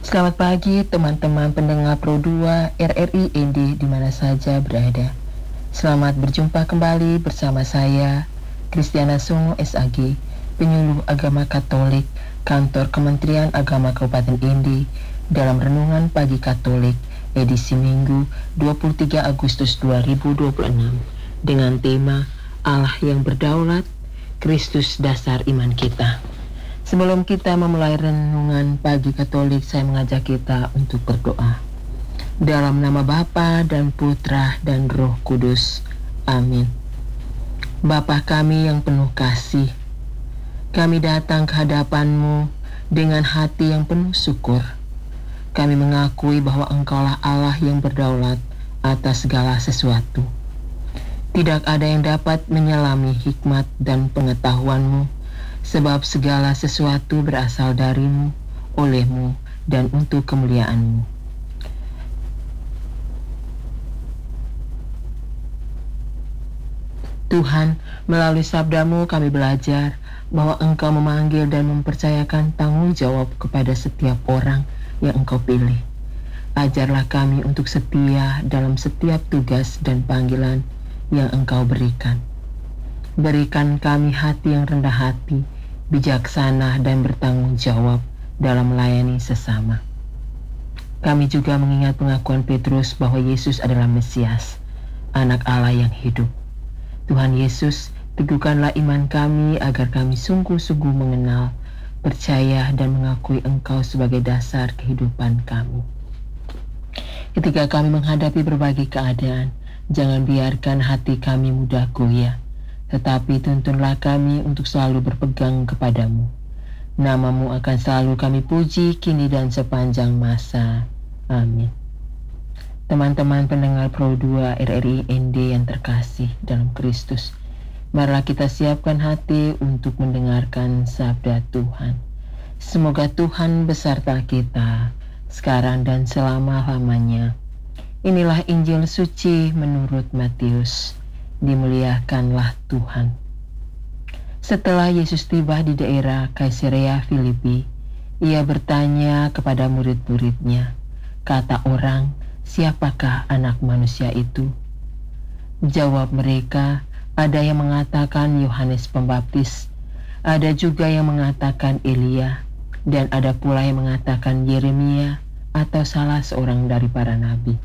Selamat pagi teman-teman pendengar Pro 2 RRI Indi di mana saja berada. Selamat berjumpa kembali bersama saya, Kristiana Songo SAG, penyuluh agama Katolik, Kantor Kementerian Agama Kabupaten Indi, dalam Renungan Pagi Katolik, edisi Minggu 23 Agustus 2026, dengan tema Allah yang berdaulat, Kristus dasar iman kita. Sebelum kita memulai renungan pagi Katolik, saya mengajak kita untuk berdoa. Dalam nama Bapa dan Putra dan Roh Kudus. Amin. Bapa kami yang penuh kasih, kami datang ke hadapan-Mu dengan hati yang penuh syukur. Kami mengakui bahwa Engkaulah Allah yang berdaulat atas segala sesuatu. Tidak ada yang dapat menyelami hikmat dan pengetahuan-Mu, sebab segala sesuatu berasal dari-Mu, oleh-Mu, dan untuk kemuliaan-Mu. Tuhan, melalui sabda-Mu kami belajar bahwa Engkau memanggil dan mempercayakan tanggung jawab kepada setiap orang yang Engkau pilih. Ajarlah kami untuk setia dalam setiap tugas dan panggilan yang Engkau berikan. Berikan kami hati yang rendah hati, bijaksana dan bertanggung jawab dalam melayani sesama. Kami juga mengingat pengakuan Petrus bahwa Yesus adalah Mesias, Anak Allah yang hidup. Tuhan Yesus, teguhkanlah iman kami agar kami sungguh-sungguh mengenal, percaya dan mengakui Engkau sebagai dasar kehidupan kami. Ketika kami menghadapi berbagai keadaan, jangan biarkan hati kami mudah goyah, tetapi tuntunlah kami untuk selalu berpegang kepadamu. Nama-Mu akan selalu kami puji kini dan sepanjang masa. Amin. Teman-teman pendengar Pro 2 RRI ND yang terkasih dalam Kristus, marilah kita siapkan hati untuk mendengarkan sabda Tuhan. Semoga Tuhan beserta kita sekarang dan selama-lamanya. Inilah Injil suci menurut Matius. Dimuliakanlah Tuhan. Setelah Yesus tiba di daerah Kaisarea Filipi, Ia bertanya kepada murid-muridnya, kata orang, siapakah anak manusia itu? Jawab mereka, ada yang mengatakan Yohanes Pembaptis, ada juga yang mengatakan Elia, dan ada pula yang mengatakan Yeremia atau salah seorang dari para nabi.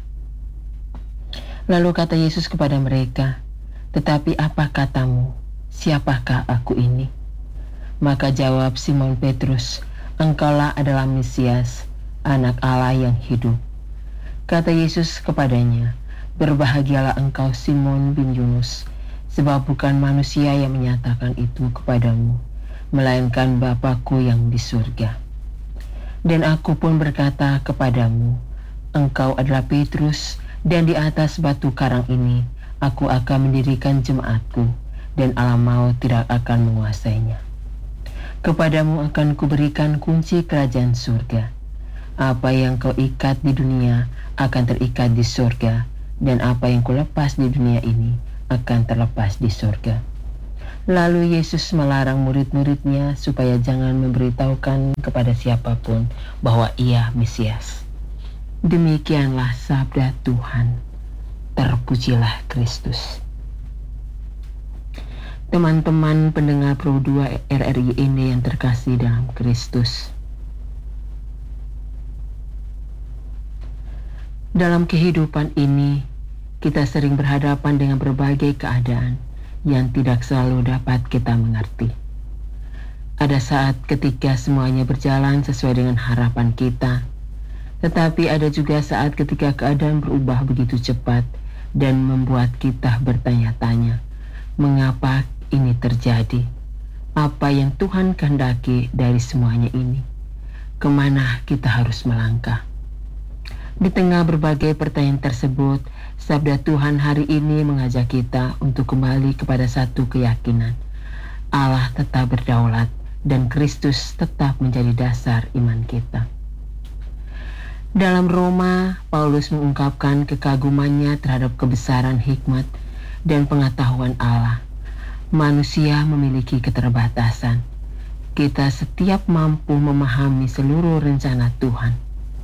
Lalu kata Yesus kepada mereka, tetapi apa katamu? Siapakah aku ini? Maka jawab Simon Petrus, Engkaulah adalah Mesias, Anak Allah yang hidup. Kata Yesus kepadanya, berbahagialah engkau Simon bin Yunus, sebab bukan manusia yang menyatakan itu kepadamu, melainkan Bapa-Ku yang di surga. Dan aku pun berkata kepadamu, engkau adalah Petrus, dan di atas batu karang ini aku akan mendirikan jemaatku, dan alam maut tidak akan menguasainya. Kepadamu akan kuberikan kunci kerajaan surga. Apa yang kau ikat di dunia akan terikat di surga, dan apa yang kulepas di dunia ini akan terlepas di surga. Lalu Yesus melarang murid-muridnya supaya jangan memberitahukan kepada siapapun bahwa Ia Mesias. Demikianlah sabda Tuhan. Terpujilah Kristus. Teman-teman pendengar Pro 2 RRI ini yang terkasih dalam Kristus. Dalam kehidupan ini, kita sering berhadapan dengan berbagai keadaan yang tidak selalu dapat kita mengerti. Ada saat ketika semuanya berjalan sesuai dengan harapan kita, tetapi ada juga saat ketika keadaan berubah begitu cepat dan membuat kita bertanya-tanya, mengapa ini terjadi? Apa yang Tuhan kehendaki dari semuanya ini? Kemana kita harus melangkah? Di tengah berbagai pertanyaan tersebut, sabda Tuhan hari ini mengajak kita untuk kembali kepada satu keyakinan. Allah tetap berdaulat dan Kristus tetap menjadi dasar iman kita. Dalam Roma, Paulus mengungkapkan kekagumannya terhadap kebesaran hikmat dan pengetahuan Allah. Manusia memiliki keterbatasan. Kita setiap mampu memahami seluruh rencana Tuhan.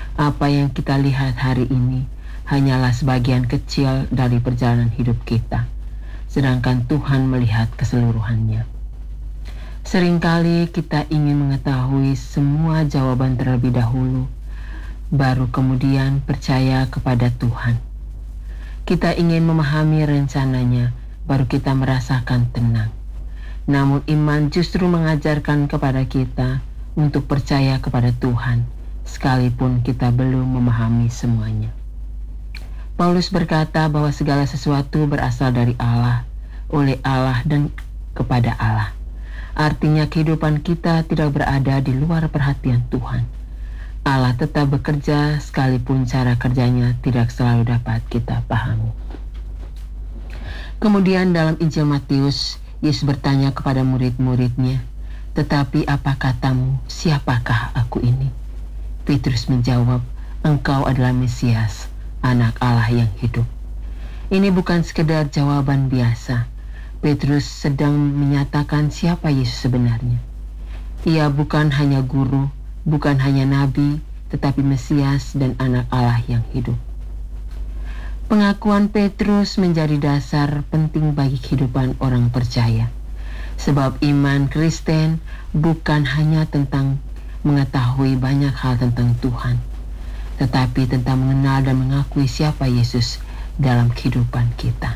Apa yang kita lihat hari ini hanyalah sebagian kecil dari perjalanan hidup kita, sedangkan Tuhan melihat keseluruhannya. Seringkali kita ingin mengetahui semua jawaban terlebih dahulu, baru kemudian percaya kepada Tuhan. Kita ingin memahami rencananya, baru kita merasakan tenang. Namun iman justru mengajarkan kepada kita untuk percaya kepada Tuhan, sekalipun kita belum memahami semuanya. Paulus berkata bahwa segala sesuatu berasal dari Allah, oleh Allah dan kepada Allah. Artinya kehidupan kita tidak berada di luar perhatian Tuhan. Allah tetap bekerja sekalipun cara kerjanya tidak selalu dapat kita pahami. Kemudian dalam Injil Matius, Yesus bertanya kepada murid-muridnya, "Tetapi apa katamu, siapakah aku ini?" Petrus menjawab, "Engkau adalah Mesias, Anak Allah yang hidup." Ini bukan sekedar jawaban biasa. Petrus sedang menyatakan siapa Yesus sebenarnya. Ia bukan hanya guru, bukan hanya nabi, tetapi Mesias dan Anak Allah yang hidup. Pengakuan Petrus menjadi dasar penting bagi kehidupan orang percaya. Sebab iman Kristen bukan hanya tentang mengetahui banyak hal tentang Tuhan, tetapi tentang mengenal dan mengakui siapa Yesus dalam kehidupan kita.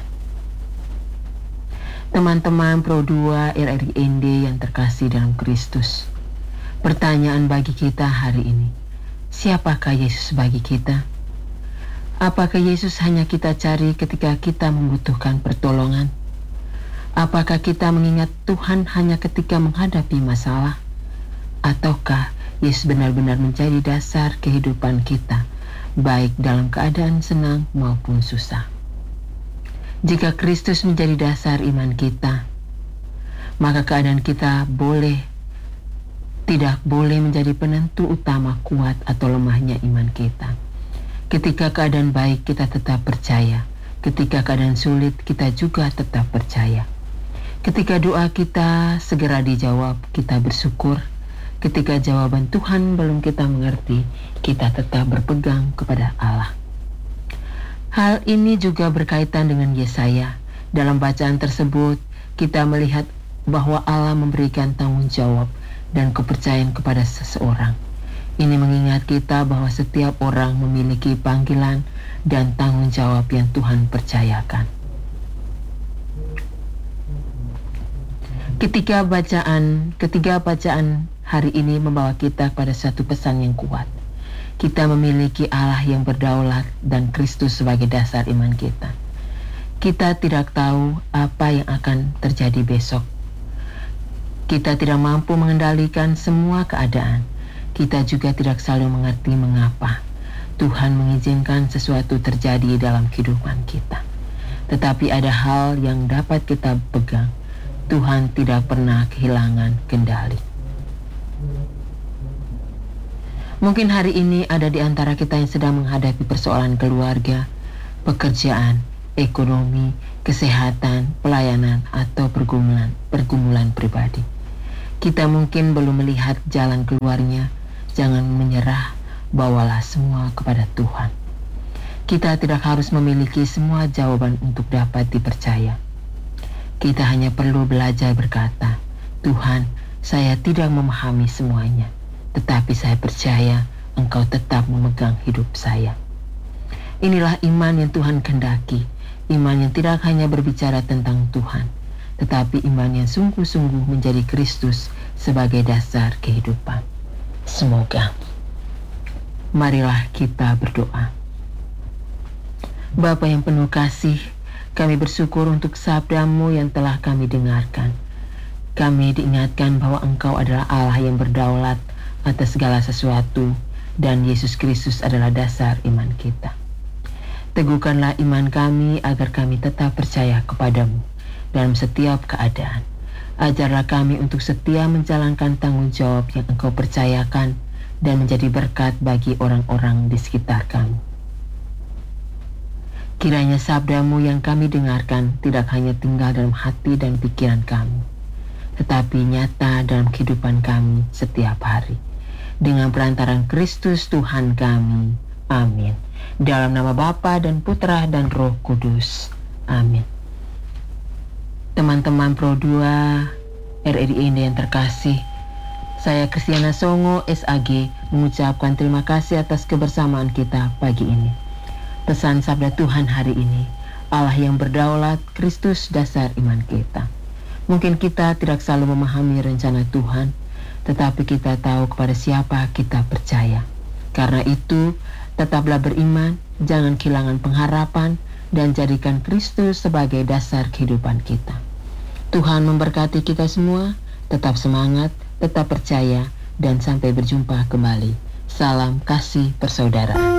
Teman-teman Pro 2 RRIND yang terkasih dalam Kristus, pertanyaan bagi kita hari ini, siapakah Yesus bagi kita? Apakah Yesus hanya kita cari ketika kita membutuhkan pertolongan? Apakah kita mengingat Tuhan hanya ketika menghadapi masalah? Ataukah Yesus benar-benar menjadi dasar kehidupan kita, baik dalam keadaan senang maupun susah? Jika Kristus menjadi dasar iman kita, maka keadaan kita tidak boleh menjadi penentu utama kuat atau lemahnya iman kita. Ketika keadaan baik, kita tetap percaya. Ketika keadaan sulit, kita juga tetap percaya. Ketika doa kita segera dijawab, kita bersyukur. Ketika jawaban Tuhan belum kita mengerti, kita tetap berpegang kepada Allah. Hal ini juga berkaitan dengan Yesaya. Dalam bacaan tersebut, kita melihat bahwa Allah memberikan tanggung jawab dan kepercayaan kepada seseorang. Ini mengingat kita bahwa setiap orang memiliki panggilan dan tanggung jawab yang Tuhan percayakan. Ketiga bacaan hari ini membawa kita pada satu pesan yang kuat. Kita memiliki Allah yang berdaulat dan Kristus sebagai dasar iman kita. Kita tidak tahu apa yang akan terjadi besok. Kita tidak mampu mengendalikan semua keadaan. Kita juga tidak selalu mengerti mengapa Tuhan mengizinkan sesuatu terjadi dalam kehidupan kita. Tetapi ada hal yang dapat kita pegang. Tuhan tidak pernah kehilangan kendali. Mungkin hari ini ada di antara kita yang sedang menghadapi persoalan keluarga, pekerjaan, ekonomi, kesehatan, pelayanan, atau pergumulan pribadi. Kita mungkin belum melihat jalan keluarnya. Jangan menyerah, bawalah semua kepada Tuhan. Kita tidak harus memiliki semua jawaban untuk dapat dipercaya. Kita hanya perlu belajar berkata, "Tuhan, saya tidak memahami semuanya, tetapi saya percaya Engkau tetap memegang hidup saya." Inilah iman yang Tuhan kehendaki, iman yang tidak hanya berbicara tentang Tuhan, tetapi iman yang sungguh-sungguh menjadi Kristus sebagai dasar kehidupan. Semoga. Marilah kita berdoa. Bapa yang penuh kasih, kami bersyukur untuk sabda-Mu yang telah kami dengarkan. Kami diingatkan bahwa Engkau adalah Allah yang berdaulat atas segala sesuatu dan Yesus Kristus adalah dasar iman kita. Teguhkanlah iman kami agar kami tetap percaya kepadamu dalam setiap keadaan. Ajarlah kami untuk setia menjalankan tanggung jawab yang Engkau percayakan dan menjadi berkat bagi orang-orang di sekitar kami. Kiranya sabda-Mu yang kami dengarkan tidak hanya tinggal dalam hati dan pikiran kami, tetapi nyata dalam kehidupan kami setiap hari. dengan perantaran Kristus Tuhan kami. Amin. Dalam nama Bapa dan Putra dan Roh Kudus. Amin. Teman-teman Pro 2 RRI Indah yang terkasih, saya Kristiana Songo SAG mengucapkan terima kasih atas kebersamaan kita pagi ini. Pesan sabda Tuhan hari ini, Allah yang berdaulat, Kristus dasar iman kita. Mungkin kita tidak selalu memahami rencana Tuhan, tetapi kita tahu kepada siapa kita percaya. Karena itu, tetaplah beriman, jangan kehilangan pengharapan, dan jadikan Kristus sebagai dasar kehidupan kita. Tuhan memberkati kita semua, tetap semangat, tetap percaya, dan sampai berjumpa kembali. Salam kasih persaudaraan.